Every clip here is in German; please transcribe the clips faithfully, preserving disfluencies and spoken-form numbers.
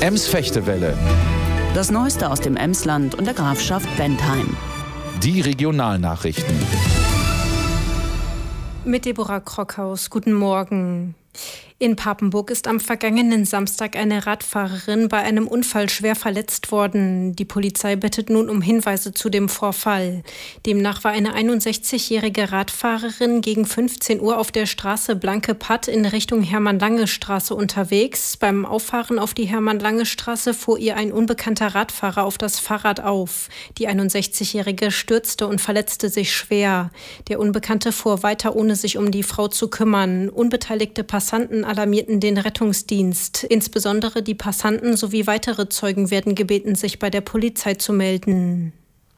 Ems-Fechtewelle. Das Neueste aus dem Emsland und der Grafschaft Bentheim. Die Regionalnachrichten. Mit Deborah Krockhaus. Guten Morgen. In Papenburg ist am vergangenen Samstag eine Radfahrerin bei einem Unfall schwer verletzt worden. Die Polizei bittet nun um Hinweise zu dem Vorfall. Demnach war eine einundsechzigjährige Radfahrerin gegen fünfzehn Uhr auf der Straße Blanke Patt in Richtung Hermann-Lange-Straße unterwegs. Beim Auffahren auf die Hermann-Lange-Straße fuhr ihr ein unbekannter Radfahrer auf das Fahrrad auf. Die einundsechzigjährige stürzte und verletzte sich schwer. Der Unbekannte fuhr weiter, ohne sich um die Frau zu kümmern. Unbeteiligte Passanten alarmierten den Rettungsdienst. Insbesondere die Passanten sowie weitere Zeugen werden gebeten, sich bei der Polizei zu melden.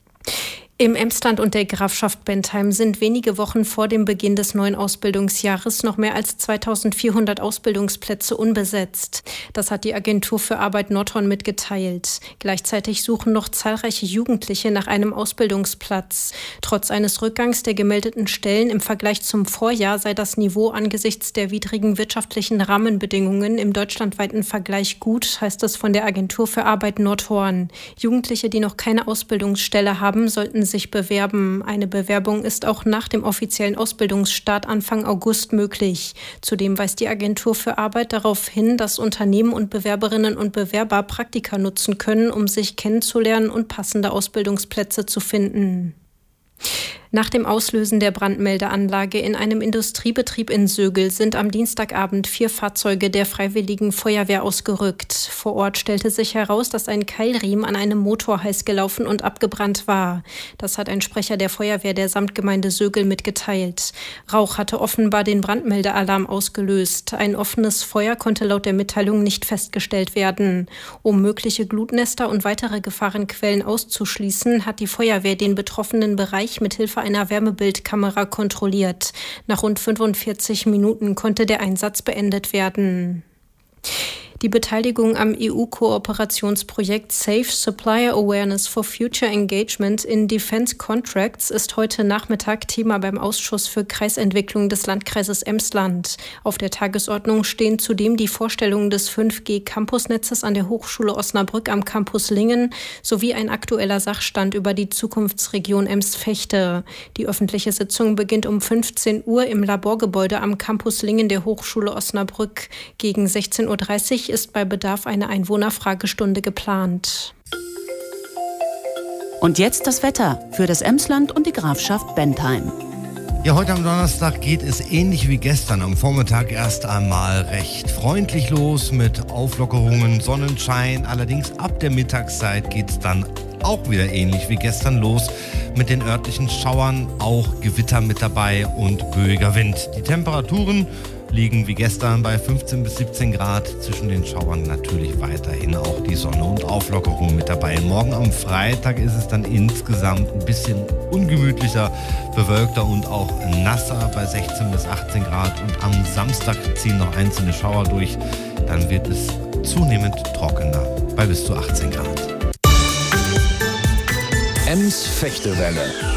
Im Emsland und der Grafschaft Bentheim sind wenige Wochen vor dem Beginn des neuen Ausbildungsjahres noch mehr als zweitausendvierhundert Ausbildungsplätze unbesetzt. Das hat die Agentur für Arbeit Nordhorn mitgeteilt. Gleichzeitig suchen noch zahlreiche Jugendliche nach einem Ausbildungsplatz. Trotz eines Rückgangs der gemeldeten Stellen im Vergleich zum Vorjahr sei das Niveau angesichts der widrigen wirtschaftlichen Rahmenbedingungen im deutschlandweiten Vergleich gut, heißt es von der Agentur für Arbeit Nordhorn. Jugendliche, die noch keine Ausbildungsstelle haben, sollten sich bewerben. Eine Bewerbung ist auch nach dem offiziellen Ausbildungsstart Anfang August möglich. Zudem weist die Agentur für Arbeit darauf hin, dass Unternehmen und Bewerberinnen und Bewerber Praktika nutzen können, um sich kennenzulernen und passende Ausbildungsplätze zu finden. Nach dem Auslösen der Brandmeldeanlage in einem Industriebetrieb in Sögel sind am Dienstagabend vier Fahrzeuge der Freiwilligen Feuerwehr ausgerückt. Vor Ort stellte sich heraus, dass ein Keilriemen an einem Motor heiß gelaufen und abgebrannt war. Das hat ein Sprecher der Feuerwehr der Samtgemeinde Sögel mitgeteilt. Rauch hatte offenbar den Brandmeldealarm ausgelöst. Ein offenes Feuer konnte laut der Mitteilung nicht festgestellt werden. Um mögliche Glutnester und weitere Gefahrenquellen auszuschließen, hat die Feuerwehr den betroffenen Bereich mit Hilfe einer Wärmebildkamera kontrolliert. Nach rund fünfundvierzig Minuten konnte der Einsatz beendet werden. Die Beteiligung am E U-Kooperationsprojekt Safe Supplier Awareness for Future Engagement in Defense Contracts ist heute Nachmittag Thema beim Ausschuss für Kreisentwicklung des Landkreises Emsland. Auf der Tagesordnung stehen zudem die Vorstellung des fünf G Campusnetzes an der Hochschule Osnabrück am Campus Lingen sowie ein aktueller Sachstand über die Zukunftsregion Ems-Fechte. Die öffentliche Sitzung beginnt um fünfzehn Uhr im Laborgebäude am Campus Lingen der Hochschule Osnabrück. Gegen sechzehn Uhr dreißig ist bei Bedarf eine Einwohnerfragestunde geplant. Und jetzt das Wetter für das Emsland und die Grafschaft Bentheim. Ja, heute am Donnerstag geht es ähnlich wie gestern am Vormittag erst einmal recht freundlich los mit Auflockerungen, Sonnenschein. Allerdings ab der Mittagszeit geht es dann auch wieder ähnlich wie gestern los mit den örtlichen Schauern, auch Gewitter mit dabei und böiger Wind. Die Temperaturen liegen wie gestern bei fünfzehn bis siebzehn Grad. Zwischen den Schauern natürlich weiterhin auch die Sonne und Auflockerung mit dabei. Morgen am Freitag ist es dann insgesamt ein bisschen ungemütlicher, bewölkter und auch nasser bei sechzehn bis achtzehn Grad. Und am Samstag ziehen noch einzelne Schauer durch. Dann wird es zunehmend trockener bei bis zu achtzehn Grad. Ems-Fechtewelle.